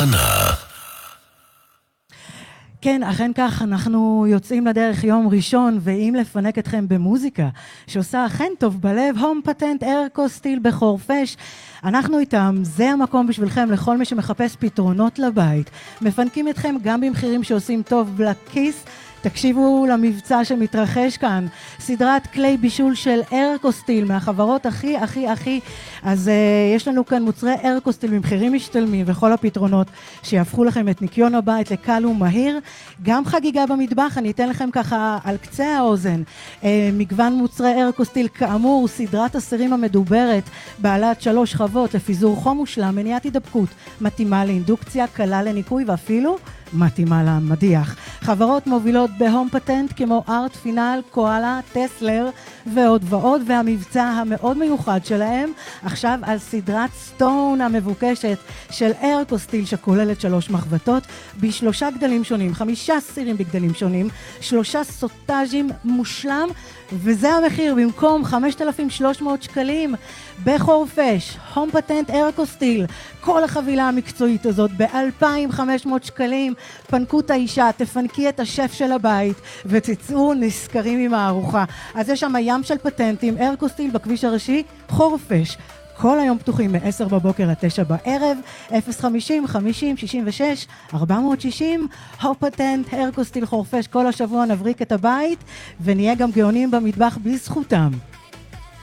התחנה. כן, אכן כך, אנחנו יוצאים לדרך יום ראשון, ואם לפנק אתכם במוזיקה, שעושה אכן טוב בלב, הום פטנט ארקוסטיל בחורפש, אנחנו איתם, זה המקום בשבילכם לכל מי שמחפש פתרונות לבית. מפנקים אתכם גם במחירים שעושים טוב לכיס, תקשיבו למבצע שמתרחש כאן, סדרת כלי בישול של ארקוסטיל, מהחברות הכי, אז יש לנו כאן מוצרי ארקוסטיל במחירים משתלמים, וכל הפתרונות שיהפכו לכם את ניקיון הבית לקל ומהיר. גם חגיגה במטבח, אני אתן לכם ככה על קצה האוזן, מגוון מוצרי ארקוסטיל, כאמור, סדרת הסירים המדוברת, בעלת 3 שכבות לפיזור חום מושלם, מניעת הידבקות, מתאימה לאינדוקציה, קלה לניקוי ואפילו מתאימה למדיח. חברות מובילות בהום פטנט כמו ארט פינל, קואלה, טסלר ועוד ועוד, והמבצע המאוד מיוחד שלהם עכשיו על סדרת סטון המבוקשת של ארקוסטיל שכוללת 3 מחבטות ב3 גדלים שונים, 5 סירים בגדלים שונים, 3 סוטאז'ים מושלם, וזה המחיר במקום 5,300 שקלים בחורפש. הום פטנט ארקוסטיל, כל החבילה המקצועית הזאת ב2,500 שקלים. פנקו את האישה, תפנקי את השף של הבית ותצאו נזכרים עם הארוחה. אז יש שם ים של פטנטים, ארקוסטיל בכביש הראשי, חורפש. כל היום פתוחים מ-10 בבוקר עד 9 בערב, 050-50-66-460, הום פטנט ארקוסטיל חורפש. כל השבוע נבריק את הבית ונהיה גם גאונים במטבח בזכותם.